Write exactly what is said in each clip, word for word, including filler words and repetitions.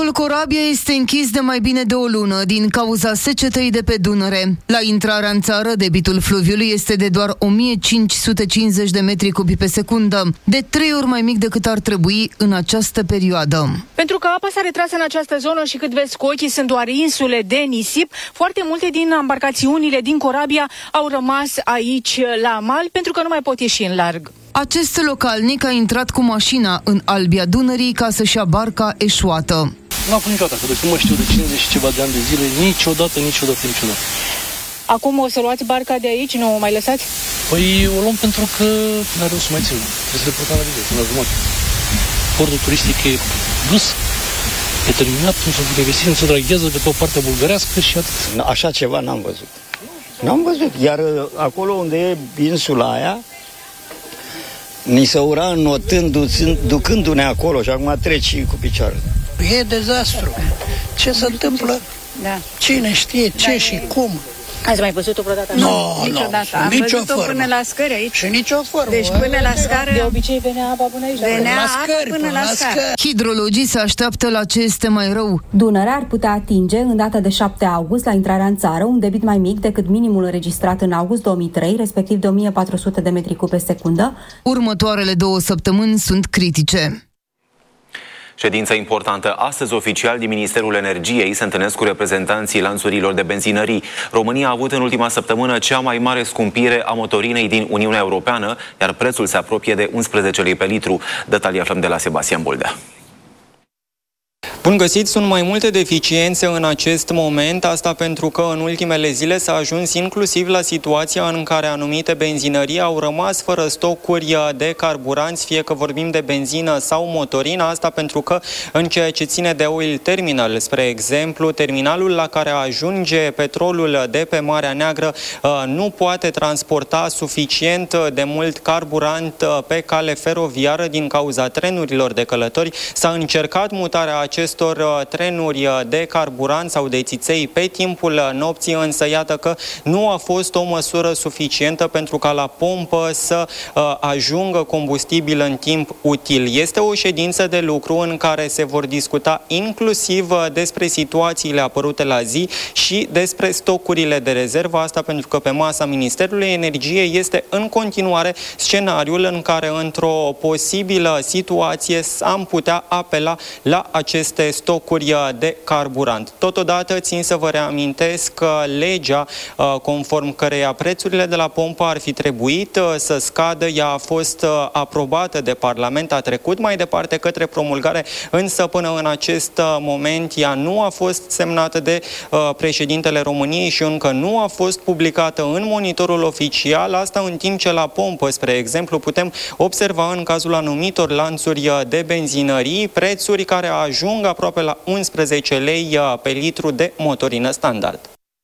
Portul Corabia este închis de mai bine de o lună din cauza secetei de pe Dunăre. La intrarea în țară, debitul fluviului este de doar o mie cinci sute cincizeci de metri cubi pe secundă, de trei ori mai mic decât ar trebui în această perioadă. Pentru că apa s-a retras în această zonă și cât vezi cu ochii sunt doar insule de nisip, foarte multe din embarcațiunile din Corabia au rămas aici la mal pentru că nu mai pot ieși în larg. Acest localnic a intrat cu mașina în albia Dunării ca să-și ia barca eșuată. Nu am fost niciodată, că de mă știu de cincizeci și ceva de ani de zile, niciodată, niciodată, niciodată. Acum o să luați barca de aici, nu o mai lăsați? Păi o luăm pentru că n-are rost să mai ținem. Trebuie să le purtăm la vizită, la jumătate. Portul turistic e dus, e terminat, nu s-o găsit, nu se draghează de pe o parte bulgărească și atât. Așa ceva n-am văzut. N-am văzut, iar acolo unde e insula aia, ni se ura înotând, ducându-ne acolo și acum treci cu picioarele. E dezastru. Ce se întâmplă? Da. Cine știe ce da, și e... cum? Ați mai văzut-o vreodată? Nu, no, niciodată. No, Am nicio văzut-o formă. Până la scări aici. Și nicio formă. Deci până la scară... De obicei venea apa până aici. Venea la scări, până, până la scară. Hidrologii se așteaptă la ce este mai rău. Dunărea ar putea atinge în data de șapte august, la intrarea în țară, un debit mai mic decât minimul înregistrat în august două mii trei, respectiv de o mie patru sute de metri cub pe secundă. Următoarele două săptămâni sunt critice. Ședință importantă. Astăzi, oficial din Ministerul Energiei se întâlnesc cu reprezentanții lanțurilor de benzinării. România a avut în ultima săptămână cea mai mare scumpire a motorinei din Uniunea Europeană, iar prețul se apropie de unsprezece lei pe litru. Detalii aflăm de la Sebastian Boldea. Bun găsit, sunt mai multe deficiențe în acest moment, asta pentru că în ultimele zile s-a ajuns inclusiv la situația în care anumite benzinării au rămas fără stocuri de carburanți, fie că vorbim de benzină sau motorină, asta pentru că în ceea ce ține de Oil Terminal, spre exemplu, terminalul la care ajunge petrolul de pe Marea Neagră nu poate transporta suficient de mult carburant pe cale feroviară din cauza trenurilor de călători. S-a încercat mutarea acestor trenuri de carburant sau de țiței pe timpul nopții, însă iată că nu a fost o măsură suficientă pentru ca la pompă să uh, ajungă combustibil în timp util. Este o ședință de lucru în care se vor discuta inclusiv despre situațiile apărute la zi și despre stocurile de rezervă, asta pentru că pe masa Ministerului Energiei este în continuare scenariul în care într-o posibilă situație am putea apela la aceste stocuri de carburant. Totodată țin să vă reamintesc că legea conform căreia prețurile de la pompă ar fi trebuit să scadă, ea a fost aprobată de Parlament, a trecut mai departe către promulgare, însă până în acest moment ea nu a fost semnată de președintele României și încă nu a fost publicată în monitorul oficial, asta în timp ce la pompă, spre exemplu, putem observa în cazul anumitor lanțuri de benzinării prețuri care ajung aproape la unsprezece lei pe litru de motorină standard.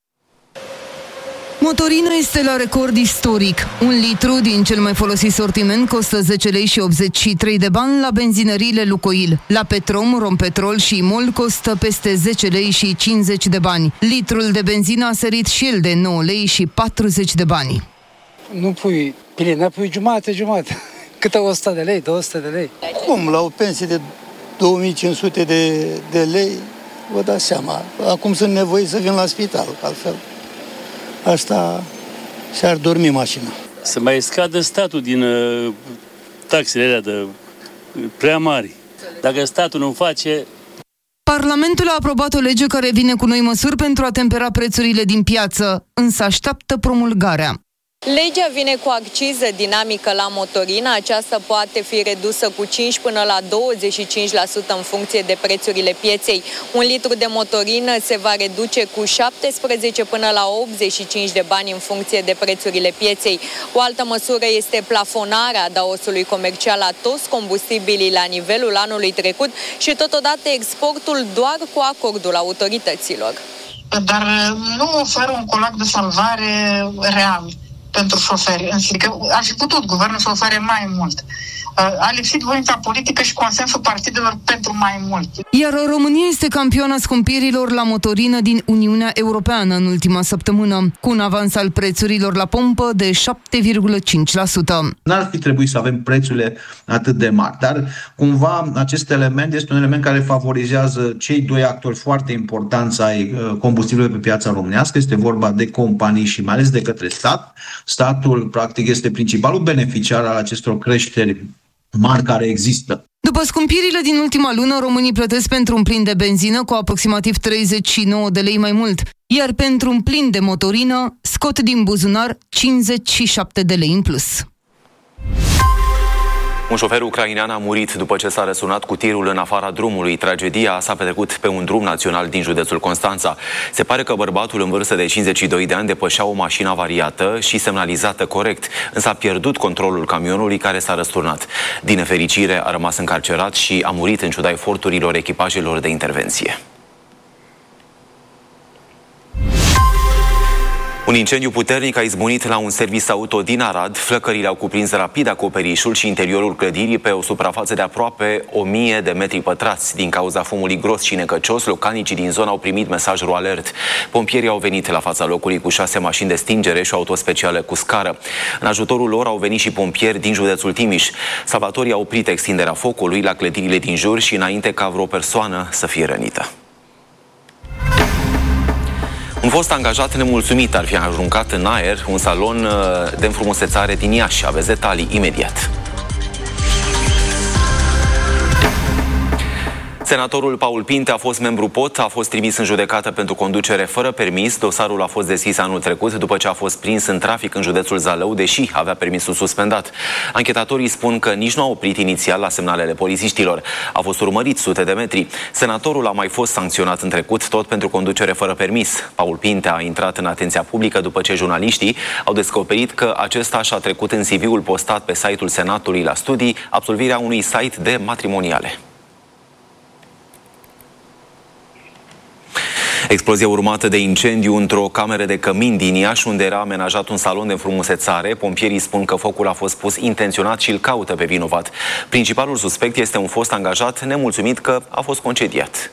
Motorină este la record istoric. Un litru din cel mai folosit sortiment costă zece lei și optzeci și trei de bani la benzinăriile Lucoil. La Petrom, Rompetrol și Imol costă peste zece lei și cincizeci de bani. Litrul de benzină a sărit și el de nouă lei și patruzeci de bani. Nu pui plină, pui jumate, jumate. Câte o sută de lei, două sute de lei. Cum, la o pensie de două mii cinci sute de, de lei, vă dați seama. Acum sunt nevoiți să vin la spital, altfel. Asta și-ar dormi mașina. Să mai scadă statul din uh, taxele alea de uh, prea mari. Dacă statul nu face... Parlamentul a aprobat o lege care vine cu noi măsuri pentru a tempera prețurile din piață, însă așteaptă promulgarea. Legea vine cu acciză dinamică la motorină. Aceasta poate fi redusă cu cinci până la douăzeci și cinci la sută în funcție de prețurile pieței. Un litru de motorină se va reduce cu șaptesprezece până la optzeci și cinci de bani în funcție de prețurile pieței. O altă măsură este plafonarea adaosului comercial la toți combustibilii la nivelul anului trecut și totodată exportul doar cu acordul autorităților. Dar nu oferă un colac de salvare real pentru șoferi. Adică ar fi putut guvernul să ofere mai mult. A lipsit voința politică și consensul partidelor pentru mai mult. Iar România este campioana scumpirilor la motorină din Uniunea Europeană în ultima săptămână, cu un avans al prețurilor la pompă de șapte virgulă cinci la sută. N-ar fi trebuit să avem prețurile atât de mari, dar cumva acest element este un element care favorizează cei doi actori foarte importanți ai combustibilului pe piața românească. Este vorba de companii și mai ales de către stat. Statul, practic, este principalul beneficiar al acestor creșteri mari care există. După scumpirile din ultima lună, românii plătesc pentru un plin de benzină cu aproximativ treizeci și nouă de lei mai mult, iar pentru un plin de motorină scot din buzunar cincizeci și șapte de lei în plus. Un șofer ucrainean a murit după ce s-a răsunat cu tirul în afara drumului. Tragedia s-a petrecut pe un drum național din județul Constanța. Se pare că bărbatul în vârstă de cincizeci și doi de ani depășea o mașină avariată și semnalizată corect, însă a pierdut controlul camionului care s-a răsturnat. Din nefericire a rămas încarcerat și a murit în ciuda eforturilor echipajelor de intervenție. Un incendiu puternic a izbunit la un serviciu auto din Arad. Flăcările au cuprins rapid acoperișul și interiorul clădirii pe o suprafață de aproape o mie de metri pătrați. Din cauza fumului gros și necăcios, localnicii din zonă au primit mesajul alert. Pompierii au venit la fața locului cu șase mașini de stingere și o auto specială cu scară. În ajutorul lor au venit și pompieri din județul Timiș. Salvatorii au oprit extinderea focului la clădirile din jur și înainte ca vreo persoană să fie rănită. Un fost angajat nemulțumit ar fi aruncat în aer un salon de înfrumusețare din Iași. Aveți detalii imediat. Senatorul Paul Pinte a fost membru P O T, a fost trimis în judecată pentru conducere fără permis. Dosarul a fost deschis anul trecut după ce a fost prins în trafic în județul Zalău, deși avea permisul suspendat. Anchetatorii spun că nici nu a oprit inițial la semnalele polițiștilor. A fost urmărit sute de metri. Senatorul a mai fost sancționat în trecut, tot pentru conducere fără permis. Paul Pinte a intrat în atenția publică după ce jurnaliștii au descoperit că acesta și-a trecut în C V-ul postat pe site-ul Senatului la studii absolvirea unui site de matrimoniale. Explozie urmată de incendiu într-o cameră de cămin din Iași, unde era amenajat un salon de înfrumusețare. Pompierii spun că focul a fost pus intenționat și îl caută pe vinovat. Principalul suspect este un fost angajat nemulțumit că a fost concediat.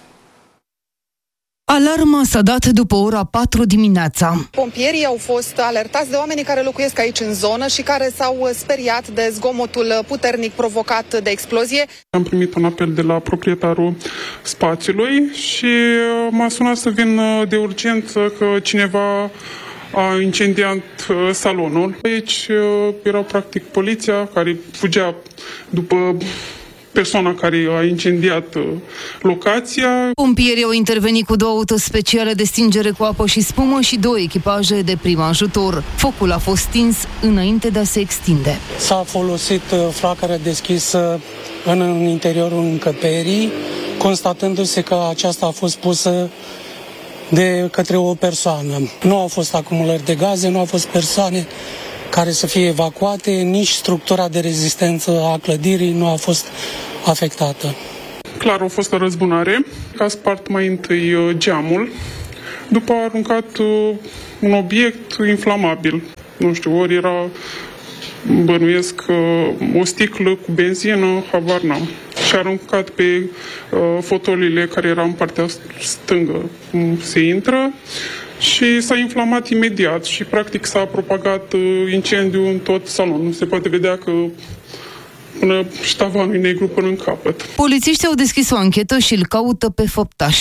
Alarma s-a dat după ora patru dimineața. Pompierii au fost alertați de oamenii care locuiesc aici în zonă și care s-au speriat de zgomotul puternic provocat de explozie. Am primit un apel de la proprietarul spațiului și m-a sunat să vin de urgență că cineva a incendiat salonul. Aici era practic poliția care fugea după persoana care a incendiat locația. Pompierii au intervenit cu două auto speciale de stingere cu apă și spumă și două echipaje de prim ajutor. Focul a fost stins înainte de a se extinde. S-a folosit flacăra deschisă în, în interiorul încăperii, constatându-se că aceasta a fost pusă de către o persoană. Nu au fost acumulări de gaze, nu au fost persoane care să fie evacuate, nici structura de rezistență a clădirii nu a fost afectată. Clar, a fost o răzbunare. A spart mai întâi geamul, după a aruncat un obiect inflamabil. Nu știu, ori era, bănuiesc, o sticlă cu benzină, habar n-am. Și a aruncat pe uh, fotoliile care erau în partea stângă, cum se intră, și s-a inflamat imediat și practic s-a propagat uh, incendiu în tot salonul. Se poate vedea că până ștavanul negru până în capăt. Polițiștii au deschis o anchetă și îl caută pe făptaș.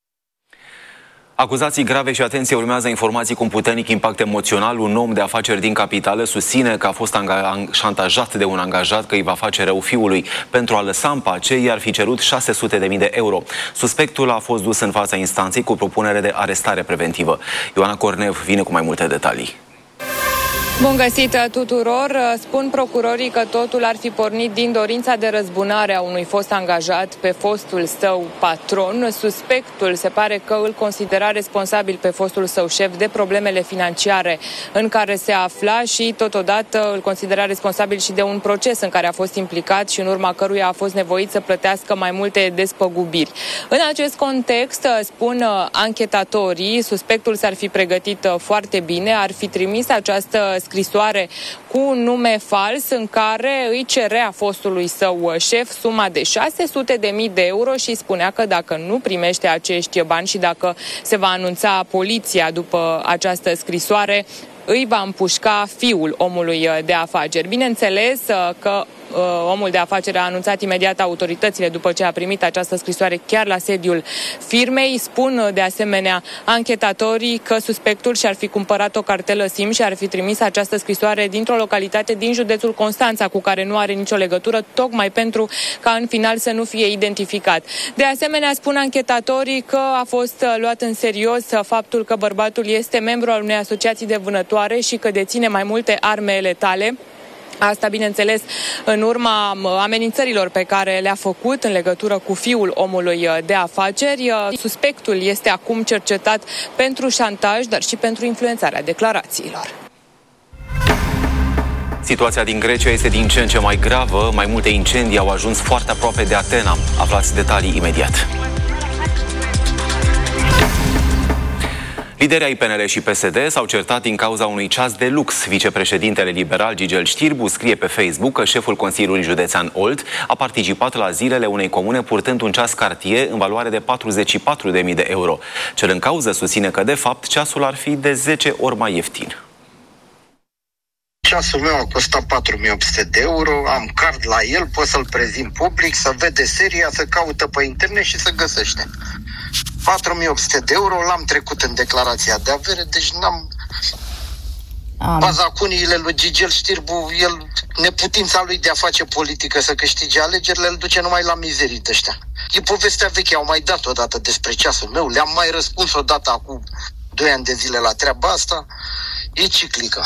Acuzații grave și atenție, urmează informații cu un puternic impact emoțional. Un om de afaceri din capitală susține că a fost șantajat de un angajat că îi va face rău fiului. Pentru a lăsa în pace, i-ar fi cerut șase sute de mii de euro. Suspectul a fost dus în fața instanței cu propunere de arestare preventivă. Ioana Cornev vine cu mai multe detalii. Bun găsit tuturor! Spun procurorii că totul ar fi pornit din dorința de răzbunare a unui fost angajat pe fostul său patron. Suspectul se pare că îl considera responsabil pe fostul său șef de problemele financiare în care se afla și totodată îl considera responsabil și de un proces în care a fost implicat și în urma căruia a fost nevoit să plătească mai multe despăgubiri. În acest context, spun anchetatorii, suspectul s-ar fi pregătit foarte bine, ar fi trimis această scrisoare cu un nume fals în care îi cerea fostului său șef suma de șase sute de mii de euro și spunea că dacă nu primește acești bani și dacă se va anunța poliția după această scrisoare, îi va împușca fiul omului de afaceri. Bineînțeles că omul de afaceri a anunțat imediat autoritățile după ce a primit această scrisoare chiar la sediul firmei. Spun de asemenea anchetatorii că suspectul și-ar fi cumpărat o cartelă SIM și ar fi trimis această scrisoare dintr-o localitate din județul Constanța cu care nu are nicio legătură, tocmai pentru ca în final să nu fie identificat. De asemenea, spun anchetatorii că a fost luat în serios faptul că bărbatul este membru al unei asociații de vânătoare și că deține mai multe arme letale. Asta, bineînțeles, în urma amenințărilor pe care le-a făcut în legătură cu fiul omului de afaceri. Suspectul este acum cercetat pentru șantaj, dar și pentru influențarea declarațiilor. Situația din Grecia este din ce în ce mai gravă. Mai multe incendii au ajuns foarte aproape de Atena. Aflați detalii imediat. Liderii ai P N L și P S D s-au certat din cauza unui ceas de lux. Vicepreședintele liberal Gigel Știrbu scrie pe Facebook că șeful Consiliului Județean Olt a participat la zilele unei comune purtând un ceas Cartier în valoare de patruzeci și patru de mii de euro. Cel în cauză susține că, de fapt, ceasul ar fi de zece ori mai ieftin. Ceasul meu a costat patru mii opt sute de euro, am card la el, pot să-l prezint public, să vede seria, să caută pe internet și să găsește. patru mii opt sute de euro l-am trecut în declarația de avere, deci n-am... Am. Bazacuniile lui Gigel Știrbu, el, neputința lui de a face politică să câștige alegerile, îl duce numai la mizerii de ăștia. E povestea veche, au mai dat odată despre ceasul meu, le-am mai răspuns odată acum doi ani de zile la treaba asta, e ciclică.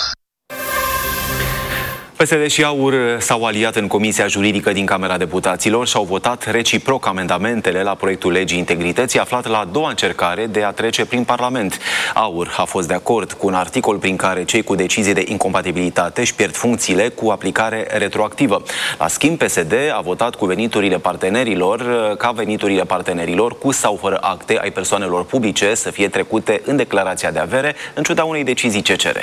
P S D și AUR s-au aliat în Comisia Juridică din Camera Deputaților și au votat reciproc amendamentele la proiectul legii integrității aflat la a doua încercare de a trece prin Parlament. AUR a fost de acord cu un articol prin care cei cu decizie de incompatibilitate își pierd funcțiile cu aplicare retroactivă. La schimb, P S D a votat cu veniturile partenerilor, ca veniturile partenerilor cu sau fără acte ai persoanelor publice să fie trecute în declarația de avere, în ciuda unei decizii C C R.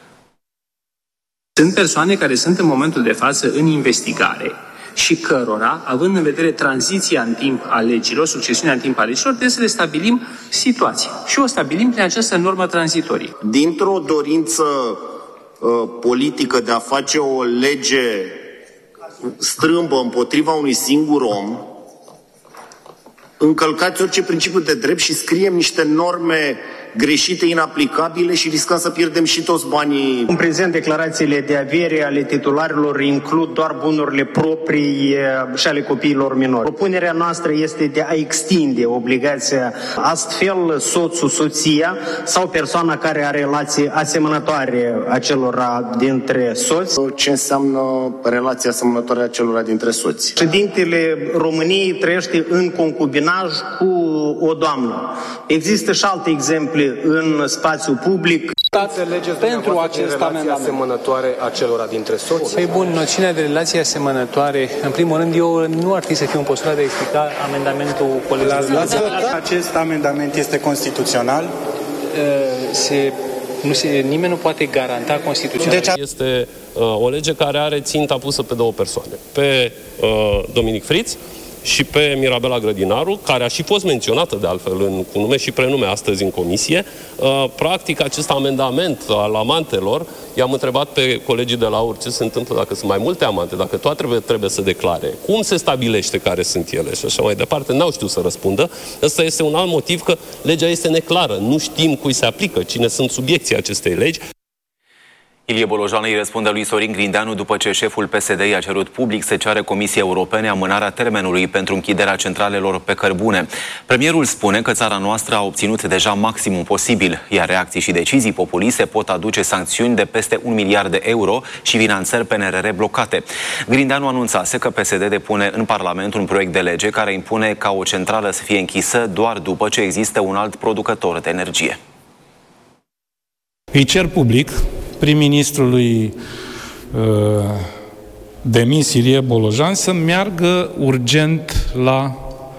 Sunt persoane care sunt în momentul de față în investigare și cărora, având în vedere tranziția în timp a legilor, succesiunea în timp a legilor, trebuie să le stabilim situația. Și o stabilim prin această normă tranzitorie. Dintr-o dorință uh, politică de a face o lege strâmbă împotriva unui singur om, încălcați orice principiu de drept și scriem niște norme greșite, inaplicabile și riscăm să pierdem și toți banii. În prezent, declarațiile de avere ale titularilor includ doar bunurile proprii și ale copiilor minori. Propunerea noastră este de a extinde obligația, astfel soțul, soția sau persoana care are relații asemănătoare acelora dintre soți. Ce înseamnă relația asemănătoare acelora dintre soți? Președintele României trăiește în concubinaj cu o doamnă. Există și alte exemple în spațiu public. Pentru acest amendament asemănătoare acelora dintre soți. Păi bun, noțiunea de relație asemănătoare, în primul rând, eu nu ar trebui să fiu în postura de a explica amendamentul colegului. Acest amendament este constituțional? Se, nu se, nimeni nu poate garanta constituțional. Deci este uh, o lege care are ținta pusă pe două persoane. Pe uh, Dominic Friț și pe Mirabela Grădinaru, care a și fost menționată de altfel în, cu nume și prenume astăzi în comisie. Uh, practic, acest amendament al amantelor, i-am întrebat pe colegii de la AUR ce se întâmplă dacă sunt mai multe amante, dacă toate trebuie, trebuie să declare, cum se stabilește care sunt ele și așa mai departe. N-au știut să răspundă. Ăsta este un alt motiv că legea este neclară. Nu știm cui se aplică, cine sunt subiecții acestei legi. Ilie Bolojan îi răspunde lui Sorin Grindeanu după ce șeful P S D i-a cerut public să ceară Comisiei Europene amânarea termenului pentru închiderea centralelor pe cărbune. Premierul spune că țara noastră a obținut deja maximum posibil, iar reacții și decizii populiste pot aduce sancțiuni de peste un miliard de euro și finanțări P N R R blocate. Grindeanu anunțase că P S D depune în Parlament un proiect de lege care impune ca o centrală să fie închisă doar după ce există un alt producător de energie. Îi cer public prim-ministrului uh, demis Ilie Bolojan să meargă urgent la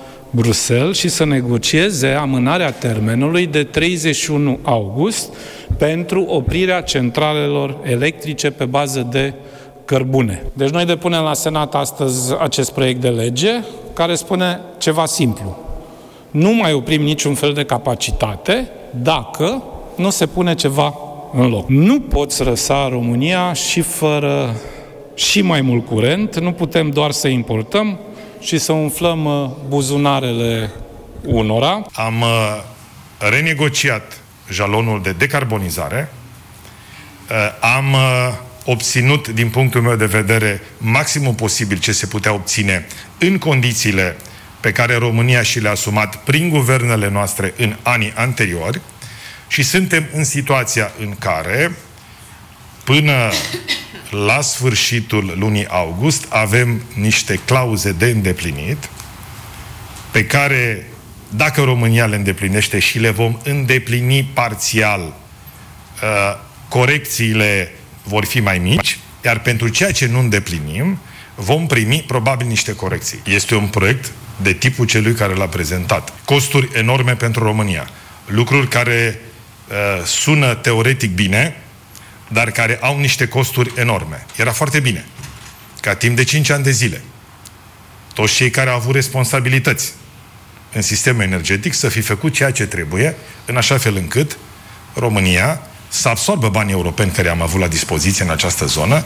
Bruxelles și să negocieze amânarea termenului de treizeci și unu august pentru oprirea centralelor electrice pe bază de cărbune. Deci noi depunem la Senat astăzi acest proiect de lege care spune ceva simplu. Nu mai oprim niciun fel de capacitate dacă nu se pune ceva în loc. Nu poți răsa România și fără și mai mult curent, nu putem doar să importăm și să umflăm buzunarele unora. Am renegociat jalonul de decarbonizare, am obținut, din punctul meu de vedere, maximul posibil ce se putea obține în condițiile pe care România și le-a asumat prin guvernele noastre în anii anteriori și suntem în situația în care, până la sfârșitul lunii august, avem niște clauze de îndeplinit pe care, dacă România le îndeplinește și le vom îndeplini parțial, corecțiile vor fi mai mici, iar pentru ceea ce nu îndeplinim, vom primi probabil niște corecții. Este un proiect de tipul celui care l-a prezentat. Costuri enorme pentru România. Lucruri care uh, sună teoretic bine, dar care au niște costuri enorme. Era foarte bine ca timp de cinci ani de zile toți cei care au avut responsabilități în sistemul energetic să fi făcut ceea ce trebuie, în așa fel încât România să absorbă banii europeni care am avut la dispoziție în această zonă.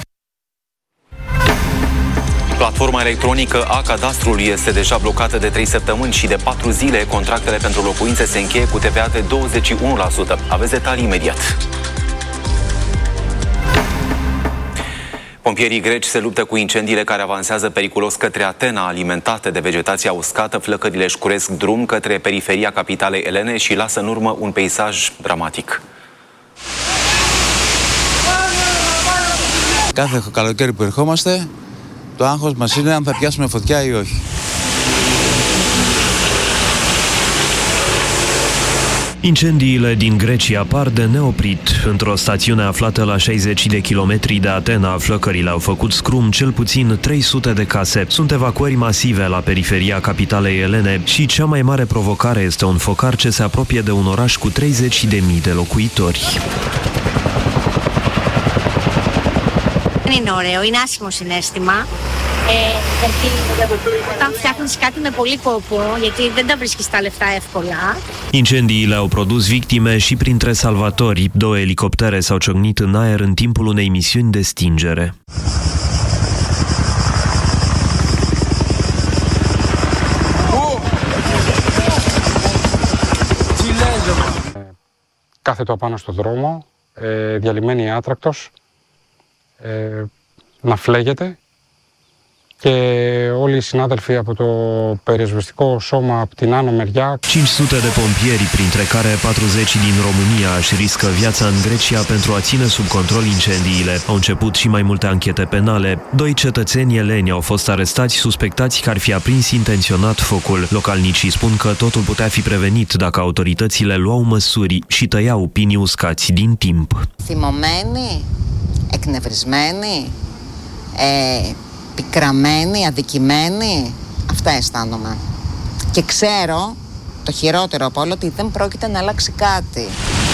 Platforma electronică a cadastrului este deja blocată de trei săptămâni și de patru zile contractele pentru locuințe se încheie cu T V A de douăzeci și unu la sută. Aveți detalii imediat. Pompierii greci se luptă cu incendiile care avansează periculos către Atena, alimentate de vegetația uscată. Flăcările își curesc drum către periferia capitalei elene și lasă în urmă un peisaj dramatic. Κάθε καλοκαίρι που ερχόμαστε, το άγχος μας είναι αν θα πιάσουμε φωτιά ή όχι. Incendiile din Grecia par de neoprit. Într-o stațiune aflată la șaizeci de kilometri de Atena, flăcările au făcut scrum cel puțin trei sute de case. Sunt evacuări masive la periferia capitalei elene și cea mai mare provocare este un focar ce se apropie de un oraș cu treizeci de mii de locuitori. Είναι ωραίο, είναι άσχημο συναίσθημα. Ε, γιατί όταν φτιάχνεις κάτι με πολύ κόπο, γιατί δεν τα βρίσκεις τα λεφτά εύκολα. Incendiile au produs victime și printre salvatori. Două elicoptere s-au ciocnit în aer în timpul unei misiuni de stingere. Κάθετο πάνω στο δρόμο, ε, διαλυμένη άτρακτος, ε, να φλέγεται και όλοι οι συνάδελφοι από το πυροσβεστικό σώμα από την άνω μεριά. cinci sute de pompieri, printre care patruzeci din România, își riscă viața în Grecia pentru a ține sub control incendiile. Au început și mai multe anchete penale. Doi cetățeni eleni au fost arestați suspectați că ar fi aprins intenționat focul. Localnicii spun că totul putea fi prevenit dacă autoritățile luau măsuri și tăiau pinii uscați din timp. Θυμωμένοι, εκνευρισμένοι, ε, πικραμένοι, αδικημένοι, αυτά αισθάνομαι. Και ξέρω, το χειρότερο από όλο, ότι δεν πρόκειται να αλλάξει κάτι.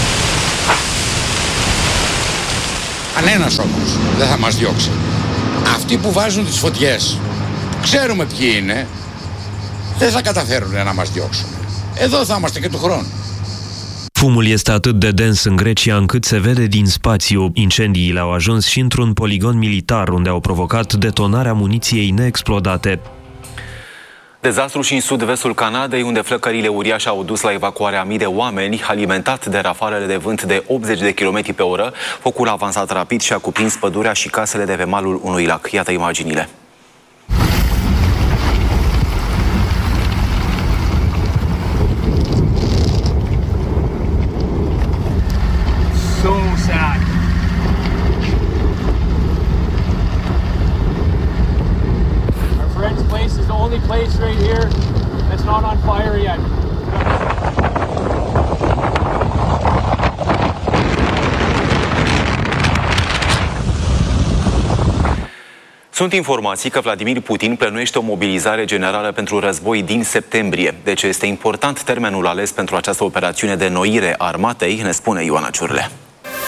Κανένας όμως δεν θα μας διώξει. Αυτοί που βάζουν τις φωτιές, ξέρουμε ποιοι είναι, δεν θα καταφέρουν να μας διώξουν. Εδώ θα είμαστε και του χρόνου. Fumul este atât de dens în Grecia încât se vede din spațiu. Incendiile au ajuns și într-un poligon militar unde au provocat detonarea muniției neexplodate. Dezastru și în sud-vestul Canadei, unde flăcările uriașe au dus la evacuarea mii de oameni, alimentat de rafalele de vânt de optzeci de kilometri pe oră. Focul a avansat rapid și a cuprins pădurea și casele de pe malul unui lac. Iată imaginile. So sad. Our friend's place is the only place right here that's not on fire yet. Sunt informații că Vladimir Putin plănuiește o mobilizare generală pentru război din septembrie. De ce este important termenul ales pentru această operațiune de înnoire a armatei, ne spune Ioana Ciurle.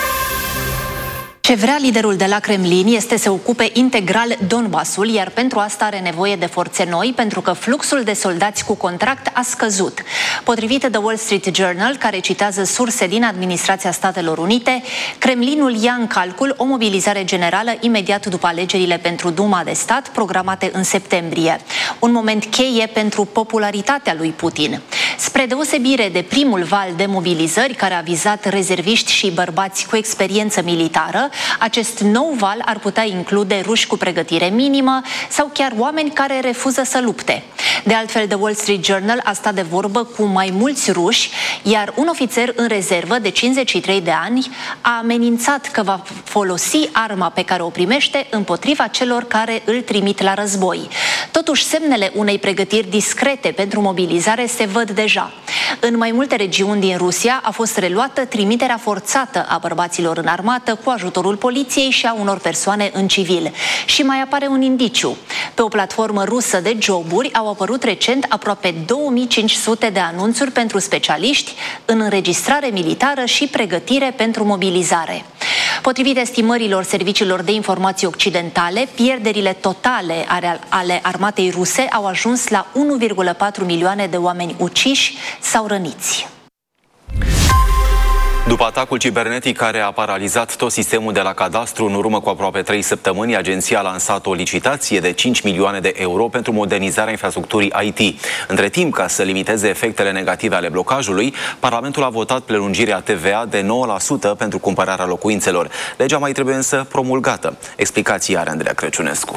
Ce vrea liderul de la Kremlin este să ocupe integral Donbassul, iar pentru asta are nevoie de forțe noi, pentru că fluxul de soldați cu contract a scăzut. Potrivit The Wall Street Journal, care citează surse din administrația Statelor Unite, Kremlinul ia în calcul o mobilizare generală imediat după alegerile pentru Duma de stat, programate în septembrie. Un moment cheie pentru popularitatea lui Putin. Spre deosebire de primul val de mobilizări care a vizat rezerviști și bărbați cu experiență militară, acest nou val ar putea include ruși cu pregătire minimă sau chiar oameni care refuză să lupte. De altfel, The Wall Street Journal a stat de vorbă cu mai mulți ruși, iar un ofițer în rezervă de cincizeci și trei de ani a amenințat că va folosi arma pe care o primește împotriva celor care îl trimit la război. Totuși, semnele unei pregătiri discrete pentru mobilizare se văd deja. În mai multe regiuni din Rusia a fost reluată trimiterea forțată a bărbaților în armată cu ajutorul poliției și a unor persoane în civil. Și mai apare un indiciu. Pe o platformă rusă de joburi au apărut recent aproape două mii cinci sute de anunțuri pentru specialiști în înregistrare militară și pregătire pentru mobilizare. Potrivit estimărilor serviciilor de informații occidentale, pierderile totale ale armatei ruse au ajuns la unu virgulă patru milioane de oameni uciși sau răniți. După atacul cibernetic care a paralizat tot sistemul de la cadastru în urmă cu aproape trei săptămâni, agenția a lansat o licitație de cinci milioane de euro pentru modernizarea infrastructurii I T. Între timp, ca să limiteze efectele negative ale blocajului, Parlamentul a votat prelungirea T V A de nouă la sută pentru cumpărarea locuințelor. Legea mai trebuie însă promulgată. Explicații are Andreea Crăciunescu.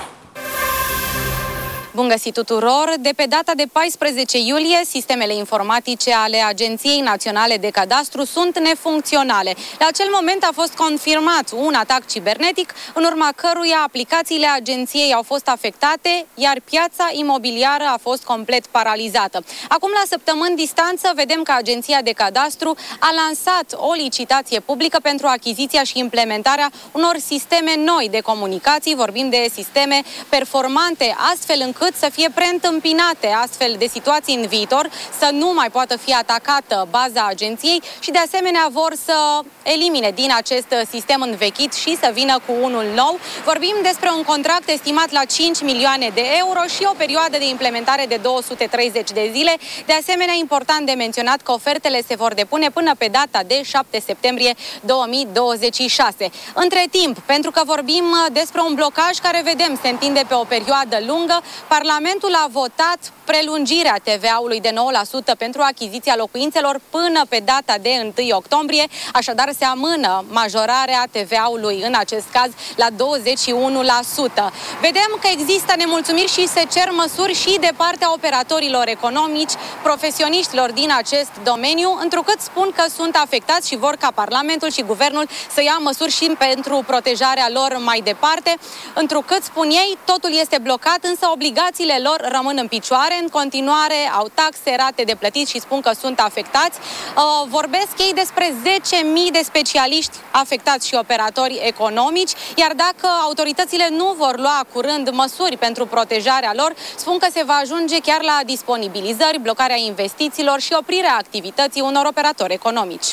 Bun găsit tuturor! De pe data de paisprezece iulie, sistemele informatice ale Agenției Naționale de Cadastru sunt nefuncționale. La acel moment a fost confirmat un atac cibernetic, în urma căruia aplicațiile agenției au fost afectate, iar piața imobiliară a fost complet paralizată. Acum, la săptămâni distanță, vedem că Agenția de Cadastru a lansat o licitație publică pentru achiziția și implementarea unor sisteme noi de comunicații. Vorbim de sisteme performante, astfel încât să fie preîntâmpinate astfel de situații în viitor, să nu mai poată fi atacată baza agenției și de asemenea vor să elimine din acest sistem învechit și să vină cu unul nou. Vorbim despre un contract estimat la cinci milioane de euro și o perioadă de implementare de două sute treizeci de zile. De asemenea, important de menționat că ofertele se vor depune până pe data de șapte septembrie două mii douăzeci și șase. Între timp, pentru că vorbim despre un blocaj care, vedem, se întinde pe o perioadă lungă, Parlamentul a votat prelungirea T V A-ului de nouă la sută pentru achiziția locuințelor până pe data de întâi octombrie, așadar se amână majorarea T V A-ului în acest caz la douăzeci și unu la sută. Vedem că există nemulțumiri și se cer măsuri și de partea operatorilor economici, profesioniștilor din acest domeniu, întrucât spun că sunt afectați și vor ca Parlamentul și Guvernul să ia măsuri și pentru protejarea lor mai departe, întrucât, spun ei, totul este blocat, însă obligațiile lor rămân în picioare. În continuare au taxe, rate de plătit și spun că sunt afectați. Uh, vorbesc ei despre zece mii de specialiști afectați și operatori economici, iar dacă autoritățile nu vor lua curând măsuri pentru protejarea lor, spun că se va ajunge chiar la disponibilizări, blocarea investițiilor și oprirea activității unor operatori economici.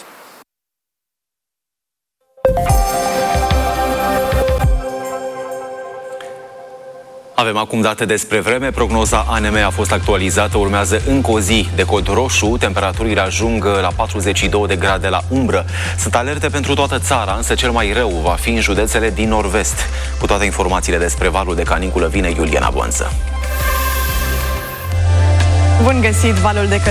Avem acum date despre vreme. Prognoza A N M a fost actualizată. Urmează încă o zi de cod roșu. Temperaturile ajung la patruzeci și două de grade la umbră. Sunt alerte pentru toată țara, însă cel mai rău va fi în județele din nord-vest. Cu toate informațiile despre valul de caniculă vine Iuliana Bonță. Bun găsit! Valul de